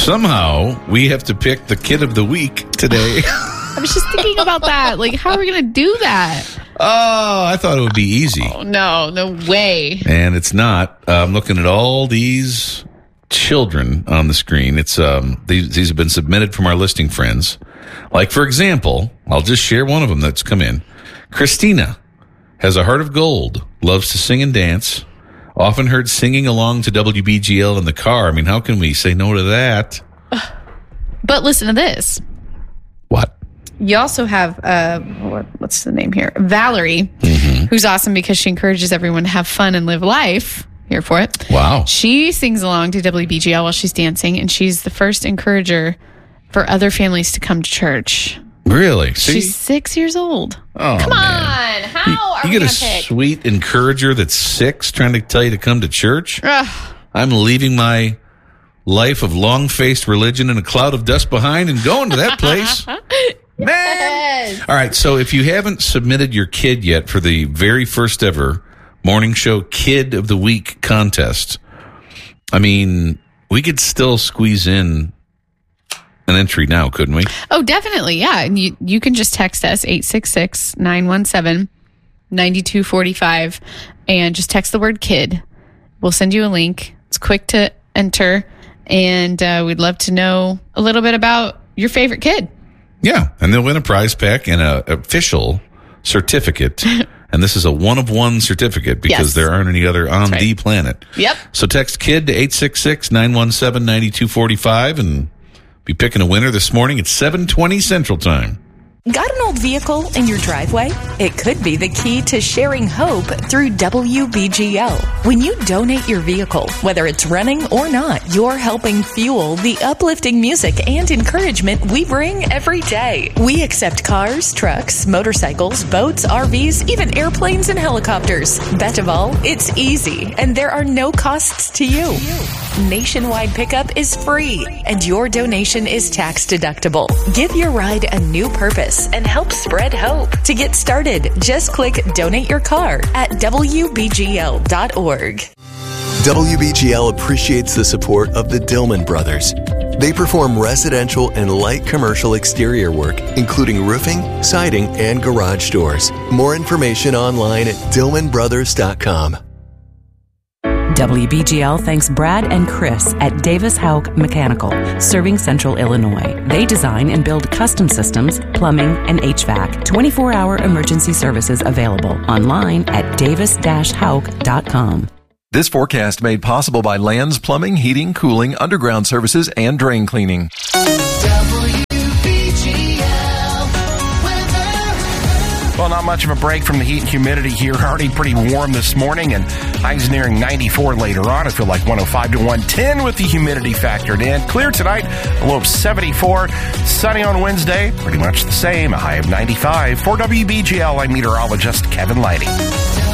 Somehow, we have to pick the kid of the week today. I was just thinking about that. Like, how are we going to do that? Oh, I thought it would be easy. Oh, no way. And it's not. I'm looking at all these children on the screen. It's these have been submitted from our listing friends. Like, for example, I'll just share one of them that's come in. Christina has a heart of gold, loves to sing and dance, often heard singing along to WBGL in the car. I mean, how can we say no to that? But listen to this. What? You also have, what's the name here? Valerie, who's awesome because she encourages everyone to have fun and live life. Here for it. Wow. She sings along to WBGL while she's dancing, and she's the first encourager for other families to come to church. Really? She's 6 years old. Oh, come man. on. How are we you going get to a pick? sweet encourager that's 6 trying to tell you to come to church? Ugh. I'm leaving my life of long-faced religion and a cloud of dust behind and going to that place. Man. Yes. All right, so if you haven't submitted your kid yet for the very first ever Morning Show Kid of the Week contest, I mean, we could still squeeze in an entry now, couldn't we? Oh, definitely. Yeah. And you can just text us 866-917-9245 and just text the word kid. We'll send you a link. It's quick to enter. And we'd love to know a little bit about your favorite kid. Yeah. And they'll win a prize pack and an official certificate. And this is a one-of-one certificate because there aren't any other on the planet. Yep. So text KID to 866-917-9245 and be picking a winner this morning at 7:20 Central Time. Got an old vehicle in your driveway? It could be the key to sharing hope through WBGL. When you donate your vehicle, whether it's running or not, you're helping fuel the uplifting music and encouragement we bring every day. We accept cars, trucks, motorcycles, boats, RVs, even airplanes and helicopters. Best of all, it's easy and there are no costs to you. Nationwide pickup is free and your donation is tax deductible. Give your ride a new purpose and help spread hope. To get started, just click Donate Your Car at WBGL.org. WBGL appreciates the support of the Dillman Brothers. They perform residential and light commercial exterior work, including roofing, siding, and garage doors. More information online at DillmanBrothers.com. WBGL thanks Brad and Chris at Davis Houck Mechanical, serving Central Illinois. They design and build custom systems, plumbing, and HVAC. 24-hour emergency services available online at davis-houck.com. This forecast made possible by Lands Plumbing, Heating, Cooling, Underground Services, and Drain Cleaning. Well, not much of a break from the heat and humidity here. Already pretty warm this morning, and highs nearing 94 later on. I feel like 105 to 110 with the humidity factored in. Clear tonight, a low of 74. Sunny on Wednesday, pretty much the same, a high of 95. For WBGL, I'm meteorologist Kevin Lighty.